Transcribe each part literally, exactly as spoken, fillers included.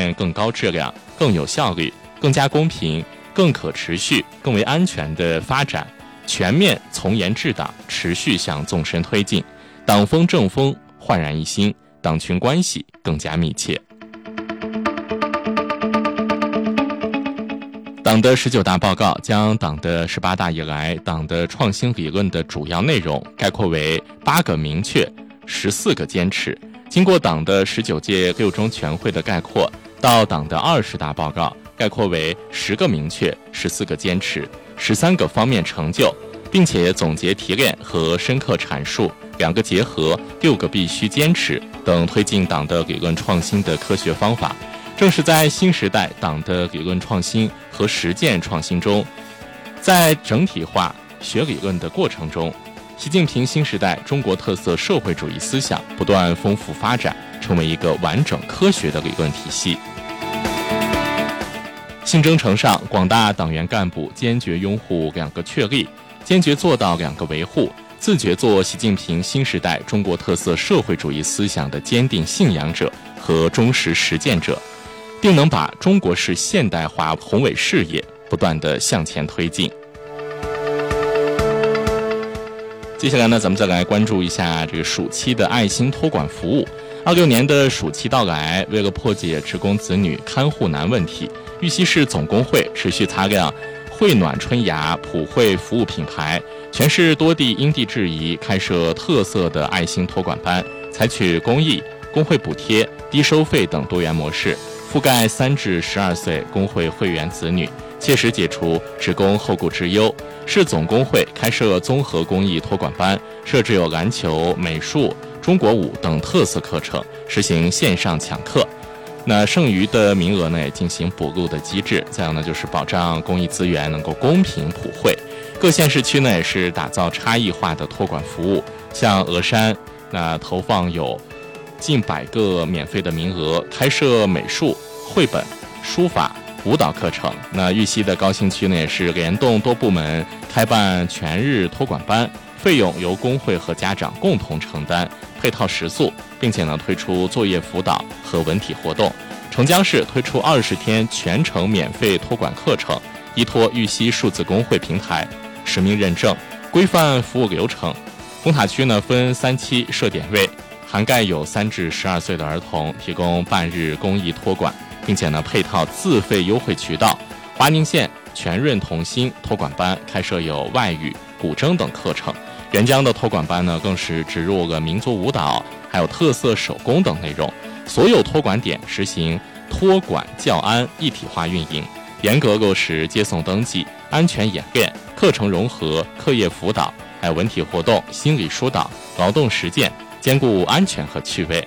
现更高质量、更有效率、更加公平、更可持续、更为安全的发展，全面从严治党，持续向纵深推进，党风政风焕然一新，党群关系更加密切。党的十九大报告将党的十八大以来党的创新理论的主要内容概括为八个明确、十四个坚持。经过党的十九届六中全会的概括，到党的二十大报告概括为十个明确、十四个坚持、十三个方面成就，并且总结提炼和深刻阐述两个结合、六个必须坚持等推进党的理论创新的科学方法。正是在新时代党的理论创新和实践创新中，在整体化学理论的过程中，习近平新时代中国特色社会主义思想不断丰富发展，成为一个完整科学的理论体系。信征程上，广大党员干部坚决拥护两个确立，坚决做到两个维护，自觉做习近平新时代中国特色社会主义思想的坚定信仰者和忠实实践者，并能把中国式现代化宏伟事业不断地向前推进。接下来呢，咱们再来关注一下这个暑期的爱心托管服务。二六年的暑期到来，为了破解职工子女看护难问题，玉溪市总工会持续擦亮惠暖春芽普惠服务品牌，全市多地因地制宜开设特色的爱心托管班，采取公益、工会补贴、低收费等多元模式，覆盖三至十二岁工会会员子女，切实解除职工后顾之忧。市总工会开设综合公益托管班，设置有篮球、美术、中国舞等特色课程，实行线上抢课。那剩余的名额呢，也进行补录的机制。再有呢，就是保障公益资源能够公平普惠。各县市区呢，也是打造差异化的托管服务。像峨山，那投放有近百个免费的名额，开设美术、绘本、书法、舞蹈课程。那玉溪的高新区呢，也是联动多部门开办全日托管班，费用由工会和家长共同承担，配套食宿，并且呢推出作业辅导和文体活动。澄江市推出二十天全程免费托管课程，依托玉溪数字工会平台实名认证，规范服务流程。红塔区呢分三期设点位，涵盖有三至十二岁的儿童，提供半日公益托管，并且呢配套自费优惠渠道。华宁县全润同心托管班开设有外语、古筝等课程。沅江的托管班呢更是植入了民族舞蹈，还有特色手工等内容。所有托管点实行托管教安一体化运营，严格落实接送登记、安全演练、课程融合、课业辅导，还有文体活动、心理疏导、劳动实践，兼顾安全和趣味。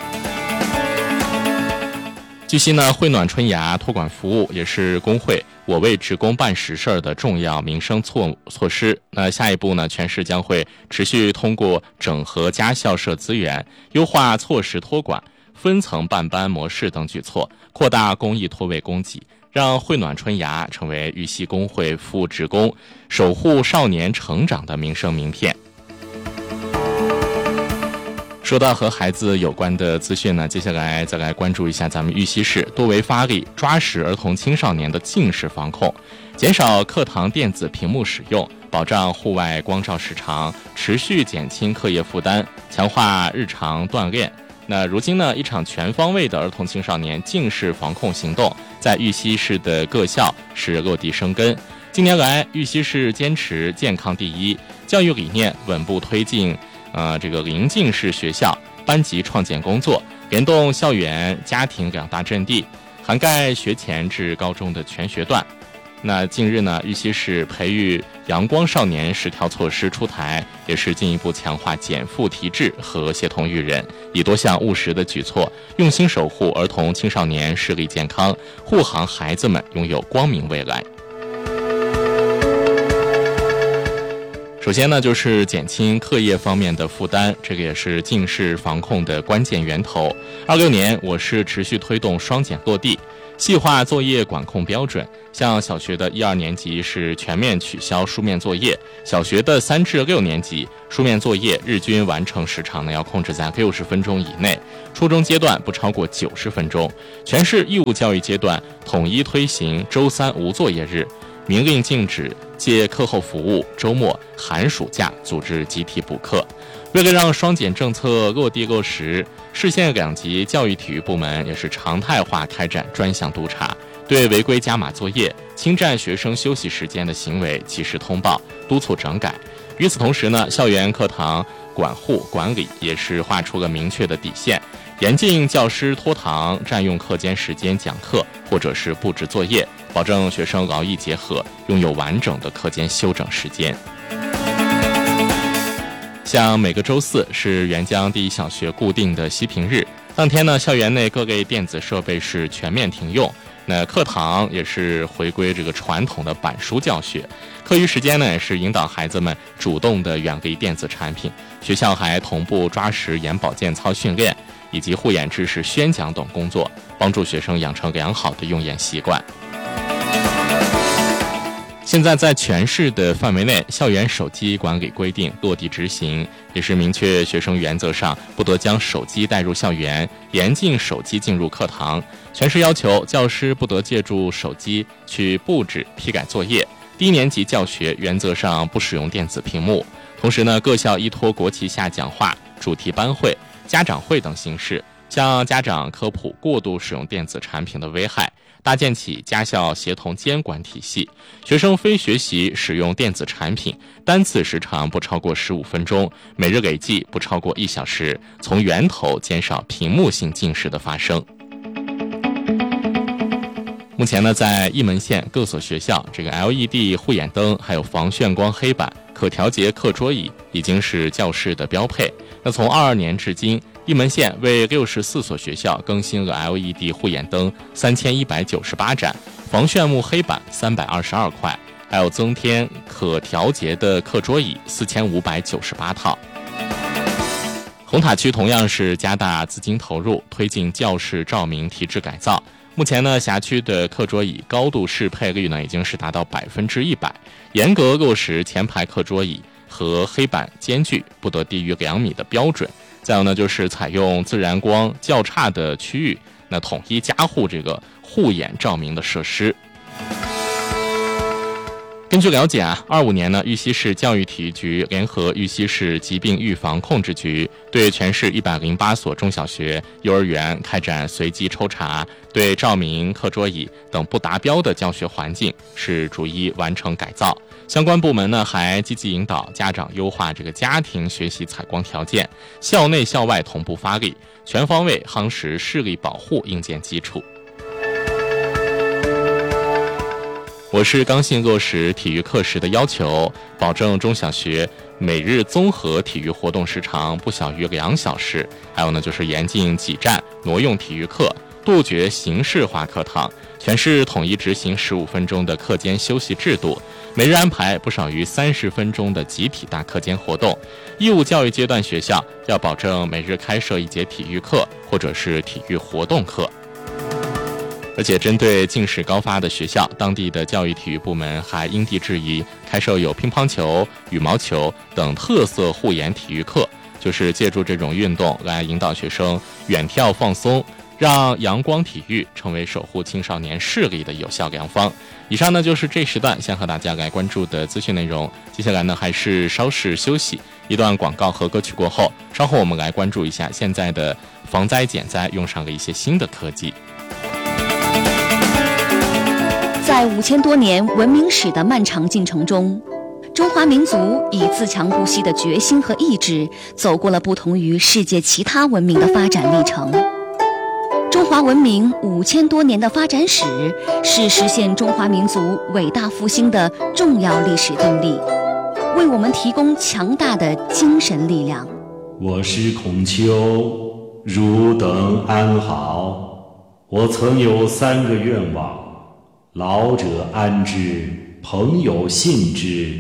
据悉呢，惠暖春芽托管服务也是工会我为职工办实事的重要民生措措施。那下一步呢，全市将会持续通过整合家校社资源，优化措施托管、分层办班模式等举措，扩大公益托位供给，让惠暖春芽成为玉溪工会服务职工、守护少年成长的民生名片。说到和孩子有关的资讯呢，接下来再来关注一下咱们玉溪市多维发力，抓实儿童青少年的近视防控，减少课堂电子屏幕使用，保障户外光照时长，持续减轻课业负担，强化日常锻炼。那如今呢，一场全方位的儿童青少年近视防控行动在玉溪市的各校是落地生根。近年来，玉溪市坚持健康第一，教育理念稳步推进呃，这个零近视学校班级创建工作，联动校园、家庭两大阵地，涵盖学前至高中的全学段。那近日呢，玉溪市培育阳光少年十条措施出台，也是进一步强化减负提质和协同育人，以多项务实的举措，用心守护儿童青少年视力健康，护航孩子们拥有光明未来。 首先呢，就是减轻课业方面的负担，这个也是近视防控的关键源头。二六年，我市持续推动双减落地，细化作业管控标准。像小学的一二年级是全面取消书面作业，小学的三至六年级书面作业日均完成时长呢要控制在六十分钟以内，初中阶段不超过九十分钟。全市义务教育阶段统一推行周三无作业日，明令禁止借课后服务、周末、寒暑假组织集体补课。为了让双减政策落地落实，市县两级教育体育部门也是常态化开展专项督查，对违规加码作业、侵占学生休息时间的行为及时通报，督促整改。与此同时呢，校园课堂管护管理也是划出了明确的底线，严禁教师拖堂占用课间时间讲课或者是布置作业，保证学生劳逸结合，拥有完整的课间休整时间。像每个周四是沅江第一小学固定的息屏日，当天呢，校园内各类电子设备是全面停用，那课堂也是回归这个传统的板书教学，课余时间呢也是引导孩子们主动的远离电子产品。学校还同步抓实眼保健操训练以及护眼知识宣讲等工作，帮助学生养成良好的用眼习惯。现在在全市的范围内，校园手机管理规定落地执行，也是明确学生原则上不得将手机带入校园，严禁手机进入课堂。全市要求教师不得借助手机去布置、批改作业。低年级教学原则上不使用电子屏幕。同时呢，各校依托国旗下讲话、主题班会、家长会等形式，向家长科普过度使用电子产品的危害，搭建起家校协同监管体系。学生非学习使用电子产品，单次时长不超过十五分钟，每日累计不超过一小时，从源头减少屏幕性近视的发生。目前呢，在沂门县各所学校，这个 L E D 护眼灯还有防眩光黑板、可调节课桌椅已经是教室的标配。那从二二年至今，沂门县为六十四所学校更新了 L E D 护眼灯三千一百九十八盏，防眩目黑板三百二十二块，还有增添可调节的课桌椅四千五百九十八套。红塔区同样是加大资金投入，推进教室照明提质改造。目前呢，辖区的课桌椅高度适配率呢已经是达到百分之一百，严格落实前排课桌椅和黑板间距不得低于两米的标准。再有呢，就是采用自然光较差的区域，那统一加护这个护眼照明的设施。根据了解啊，二五年呢，玉溪市教育体育局联合玉溪市疾病预防控制局，对全市一百零八所中小学、幼儿园开展随机抽查，对照明、课桌椅等不达标的教学环境是逐一完成改造。相关部门呢，还积极引导家长优化这个家庭学习采光条件，校内校外同步发力，全方位夯实视力保护硬件基础。我市刚性落实体育课时的要求，保证中小学每日综合体育活动时长不小于两小时。还有呢，就是严禁挤占挪用体育课，杜绝形式化课堂。全市统一执行十五分钟的课间休息制度，每日安排不少于三十分钟的集体大课间活动。义务教育阶段学校要保证每日开设一节体育课或者是体育活动课。而且针对近视高发的学校，当地的教育体育部门还因地制宜开设有乒乓球、羽毛球等特色护眼体育课，就是借助这种运动来引导学生远眺放松，让阳光体育成为守护青少年视力的有效良方。以上呢就是这时段想和大家来关注的资讯内容，接下来呢还是稍事休息，一段广告和歌曲过后，稍后我们来关注一下现在的防灾减灾用上了一些新的科技。 在五千多年文明史的漫长进程中，中华民族以自强不息的决心和意志，走过了不同于世界其他文明的发展历程。中华文明五千多年的发展史，是实现中华民族伟大复兴的重要历史定力，为我们提供强大的精神力量。 我是孔丘，汝等安好。我曾有三个愿望：老者安之，朋友信之，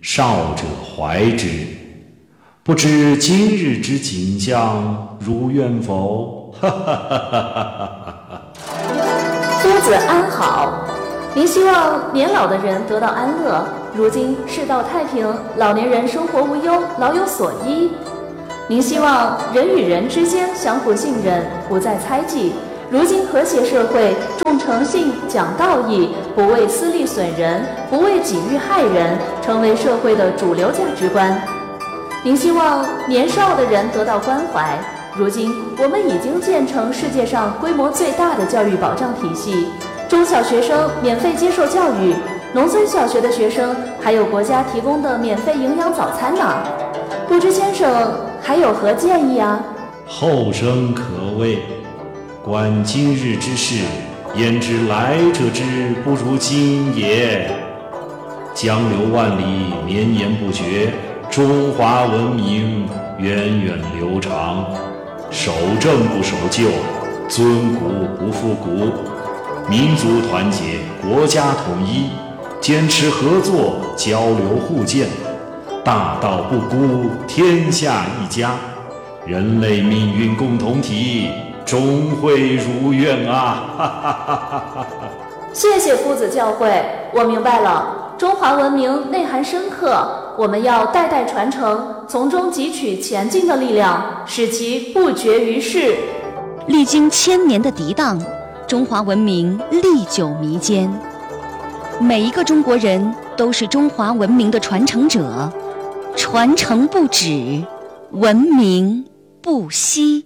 少者怀之。不知今日之景象如愿否？哈哈哈哈哈！ 夫子安好，您希望年老的人得到安乐，如今世道太平，老年人生活无忧，老有所依。您希望人与人之间相互信任，不再猜忌。如今和谐社会，重诚信、讲道义，不为私利损人，不为己欲害人，成为社会的主流价值观。您希望年少的人得到关怀。如今我们已经建成世界上规模最大的教育保障体系，中小学生免费接受教育，农村小学的学生还有国家提供的免费营养早餐呢。不知先生还有何建议啊？ 后生可畏，观今日之事，焉知来者之不如今也？江流万里，绵延不绝，中华文明源远流长。守正不守旧，尊古不复古，民族团结，国家统一，坚持合作，交流互鉴，大道不孤，天下一家，人类命运共同体，终会如愿啊！哈哈哈哈哈！ 谢谢夫子教诲，我明白了。中华文明内涵深刻，我们要代代传承，从中汲取前进的力量，使其不绝于世。 历经千年的涤荡，中华文明历久弥坚。每一个中国人都是中华文明的传承者，传承不止，文明不息。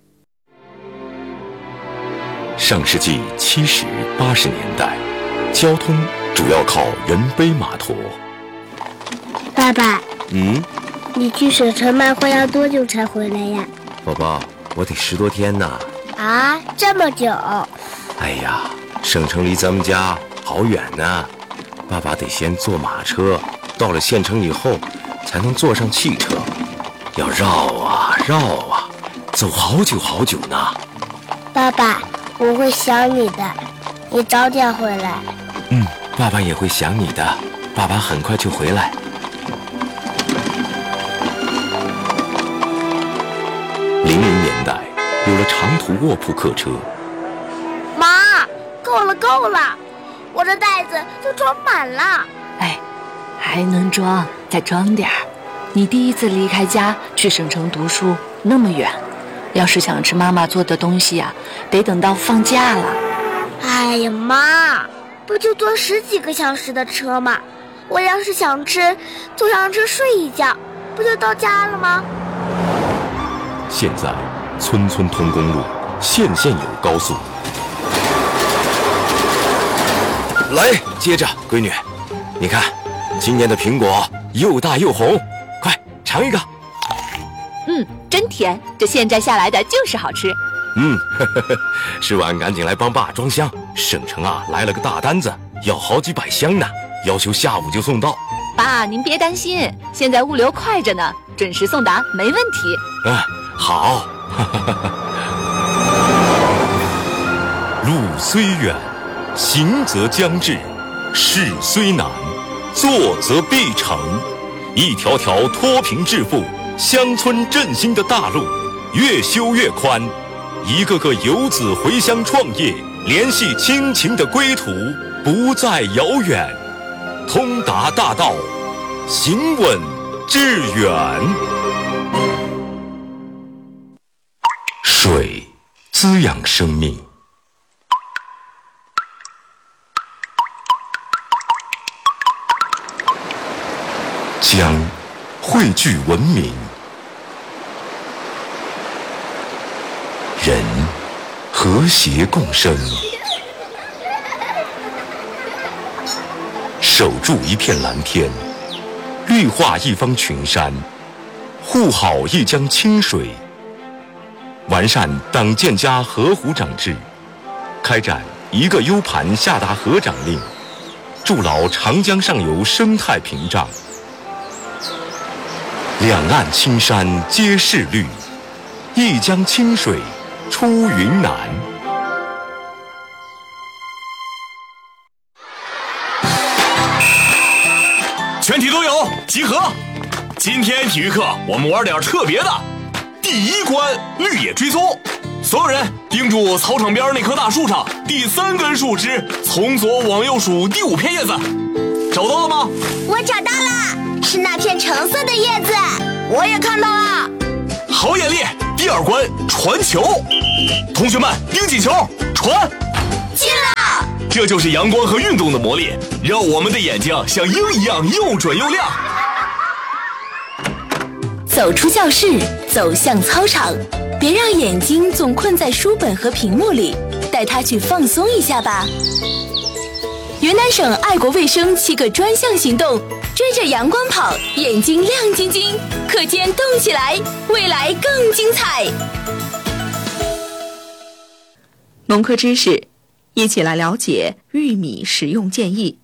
上世纪七十八十年代，交通主要靠人背马驮。 爸爸， 嗯， 你去省城卖货要多久才回来呀？ 宝宝，我得十多天呢。 啊，这么久？ 哎呀，省城离咱们家好远呢，爸爸得先坐马车，到了县城以后才能坐上汽车，要绕啊绕啊，走好久好久呢。 爸爸，我会想你的，你早点回来。 嗯，爸爸也会想你的，爸爸很快就回来。零零年代有了长途卧铺客车。 妈，够了够了，我的袋子都装满了。 哎，还能装，再装点儿。你第一次离开家去省城读书，那么远，要是想吃妈妈做的东西呀、啊，得等到放假了。 哎呀妈，不就坐十几个小时的车吗？我要是想吃，坐上车睡一觉，不就到家了吗？ 现在村村通公路，县县有高速。来，接着，闺女，你看，今年的苹果又大又红，快尝一个。 嗯，真甜，这现摘下来的就是好吃。 嗯，呵呵呵，吃完赶紧来帮爸装箱。省城啊来了个大单子，要好几百箱呢，要求下午就送到。 爸，您别担心，现在物流快着呢，准时送达没问题。 嗯，好。路虽远，行则将至；事虽难，做则必成。一条条脱贫致富、乡村振兴的大路，越修越宽。一个个游子回乡创业，联系亲情的归途不再遥远。通达大道，行稳致远。水滋养生命。江汇聚文明。人和谐共生。守住一片蓝天，绿化一方群山，护好一江清水，完善党建家河湖长制，开展一个 U 盘下达河长令，筑牢长江上游生态屏障。两岸青山皆是绿，一江清水出云南。 全体都有，集合。今天体育课我们玩点特别的。第一关绿野追踪，所有人盯住操场边那棵大树上第三根树枝，从左往右数第五片叶子，找到了吗？ 我找到了，是那片橙色的叶子。我也看到了。 好眼力。第二关传球，同学们盯紧球，传进了。 这就是阳光和运动的魔力，让我们的眼睛像鹰一样又准又亮。 走出教室，走向操场，别让眼睛总困在书本和屏幕里，带它去放松一下吧。云南省爱国卫生七个专项行动，追着阳光跑，眼睛亮晶晶，课间动起来，未来更精彩。 农科知识，一起来了解玉米食用建议。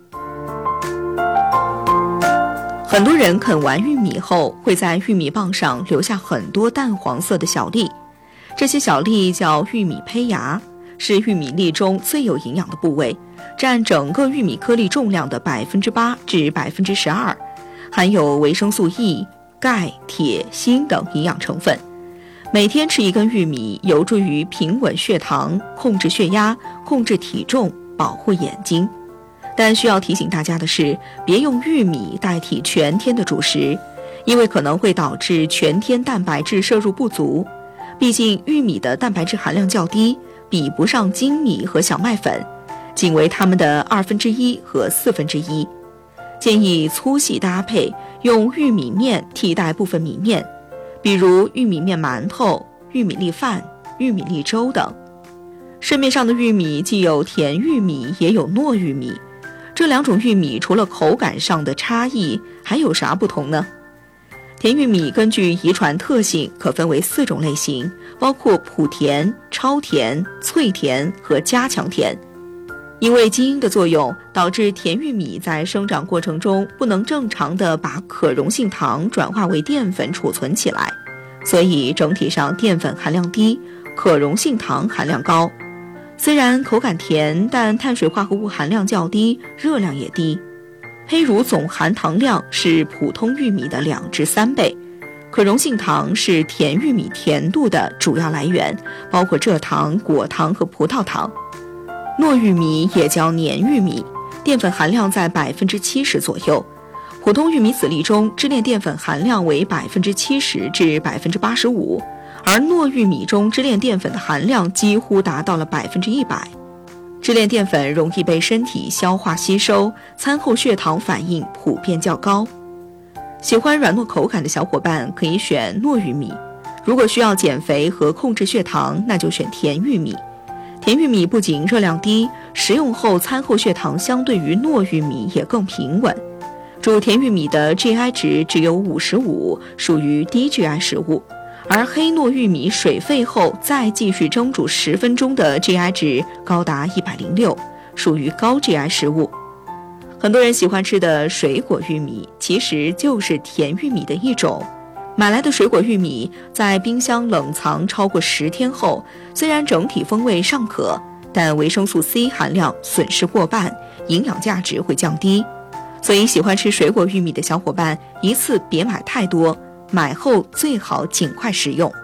很多人啃完玉米后，会在玉米棒上留下很多淡黄色的小粒，这些小粒叫玉米胚芽，是玉米粒中最有营养的部位，占整个玉米颗粒重量的百分之八至百分之十二，含有维生素 E、钙、铁、锌等营养成分。每天吃一根玉米，有助于平稳血糖、控制血压、控制体重、保护眼睛。但需要提醒大家的是，别用玉米代替全天的主食，因为可能会导致全天蛋白质摄入不足。毕竟玉米的蛋白质含量较低，比不上精米和小麦粉，仅为它们的二分之一和四分之一。建议粗细搭配，用玉米面替代部分米面，比如玉米面馒头、玉米粒饭、玉米粒粥等。市面上的玉米既有甜玉米，也有糯玉米。这两种玉米除了口感上的差异，还有啥不同呢？甜玉米根据遗传特性可分为四种类型，包括普甜、超甜、脆甜和加强甜。因为基因的作用，导致甜玉米在生长过程中不能正常的把可溶性糖转化为淀粉储存起来，所以整体上淀粉含量低，可溶性糖含量高。虽然口感甜，但碳水化合物含量较低，热量也低。胚乳总含糖量是普通玉米的两至三倍。可溶性糖是甜玉米甜度的主要来源，包括蔗糖、果糖和葡萄糖。糯玉米也叫黏玉米，淀粉含量在百分之七十左右。普通玉米籽粒中支链淀粉含量为百分之七十至百分之八十五。而糯玉米中支链淀粉的含量几乎达到了百分之一百。支链淀粉容易被身体消化吸收，餐后血糖反应普遍较高。喜欢软糯口感的小伙伴可以选糯玉米，如果需要减肥和控制血糖，那就选甜玉米。甜玉米不仅热量低，食用后餐后血糖相对于糯玉米也更平稳。煮甜玉米的 G I 值只有五十五，属于低 G I 食物。而黑糯玉米水沸后再继续蒸煮十分钟的 G I 值高达一百零六，属于高 G I 食物。很多人喜欢吃的水果玉米其实就是甜玉米的一种。买来的水果玉米在冰箱冷藏超过十天后，虽然整体风味尚可，但维生素 C 含量损失过半，营养价值会降低。所以喜欢吃水果玉米的小伙伴一次别买太多，买后最好尽快食用。